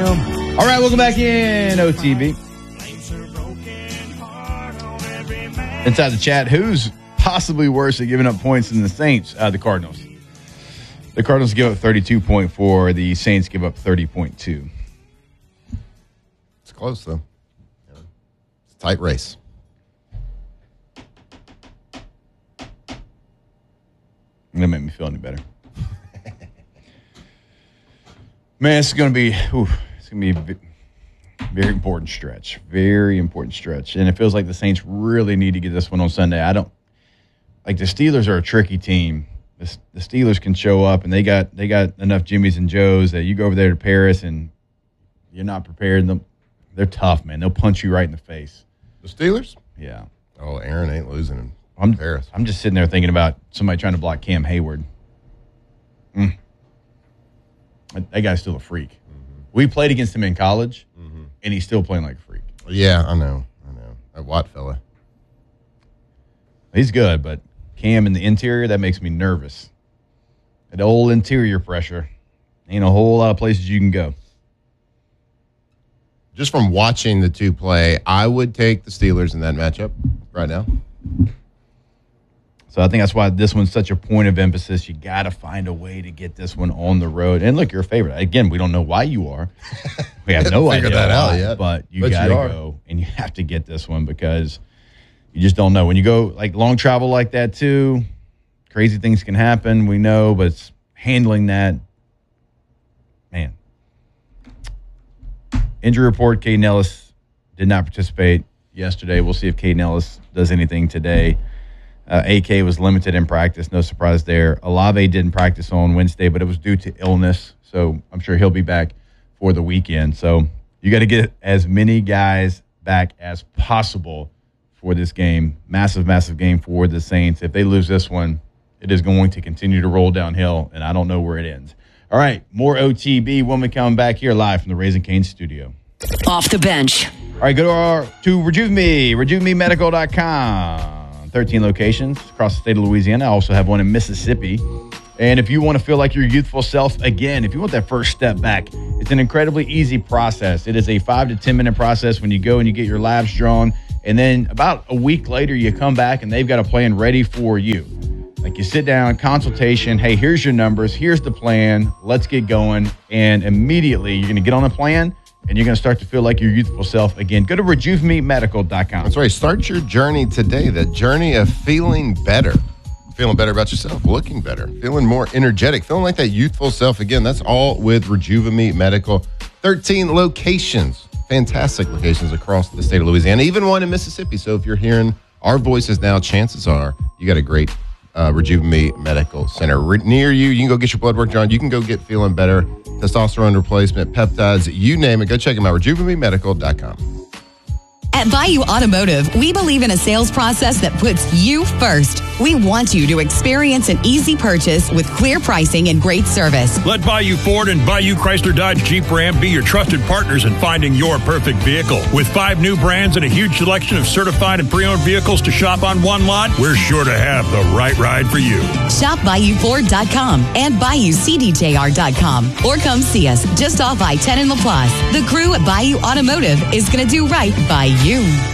a.m. All right, welcome back in OTB. Inside the chat, who's possibly worse at giving up points than the Saints? The Cardinals. The Cardinals give up 32.4. The Saints give up 30.2. It's close, though. It's a tight race. That made me feel any better. Man, it's going to be a very important stretch. Very important stretch. And it feels like the Saints really need to get this one on Sunday. The Steelers are a tricky team. The Steelers can show up, and they got enough Jimmys and Joes that you go over there to Paris and you're not prepared. They're tough, man. They'll punch you right in the face. The Steelers? Yeah. Oh, Aaron ain't losing in Paris. I'm just sitting there thinking about somebody trying to block Cam Hayward. That guy's still a freak. Mm-hmm. We played against him in college, and he's still playing like a freak. Yeah, I know. That Watt fella. He's good, but Cam in the interior, that makes me nervous. That old interior pressure. Ain't a whole lot of places you can go. Just from watching the two play, I would take the Steelers in that matchup right now. So I think that's why this one's such a point of emphasis. You got to find a way to get this one on the road. And look, you're a favorite. Again, we don't know why you are. We have no idea that why, out yet. But you got to go, and you have to get this one because you just don't know. When you go like long travel like that too, crazy things can happen. We know, but it's handling that, man. Injury report, Caden Ellis did not participate yesterday. We'll see if Caden Ellis does anything today. AK was limited in practice. No surprise there. Olave didn't practice on Wednesday, but it was due to illness. So I'm sure he'll be back for the weekend. So you got to get as many guys back as possible for this game. Massive, massive game for the Saints. If they lose this one, it is going to continue to roll downhill, and I don't know where it ends. All right, more OTB when we come back here live from the Raising Cane's studio. Off the bench. All right, go to Rejuve Me, RejuveMeMedical.com. 13 locations across the state of Louisiana. I also have one in Mississippi. And if you want to feel like your youthful self again, if you want that first step back, it's an incredibly easy process. It is a 5 to 10 minute process when you go and you get your labs drawn. And then about a week later, you come back and they've got a plan ready for you. Like you sit down, consultation, hey, here's your numbers, here's the plan, let's get going. And immediately you're going to get on a plan and you're going to start to feel like your youthful self again. Go to RejuveMeMedical.com. That's right. Start your journey today, the journey of feeling better. Feeling better about yourself, looking better, feeling more energetic, feeling like that youthful self again. That's all with Rejuve Me Medical. 13 locations, fantastic locations across the state of Louisiana, even one in Mississippi. So if you're hearing our voices now, chances are you got a great Rejuve Me Medical Center near you. You can go get your blood work done. You can go get feeling better, testosterone replacement, peptides, you name it. Go check them out, RejuveMeMedical.com. At Bayou Automotive, we believe in a sales process that puts you first. We want you to experience an easy purchase with clear pricing and great service. Let Bayou Ford and Bayou Chrysler Dodge Jeep Ram be your trusted partners in finding your perfect vehicle. With 5 new brands and a huge selection of certified and pre-owned vehicles to shop on one lot, we're sure to have the right ride for you. Shop BayouFord.com and BayouCDJR.com or come see us just off I-10 in La Place. The crew at Bayou Automotive is going to do right by you.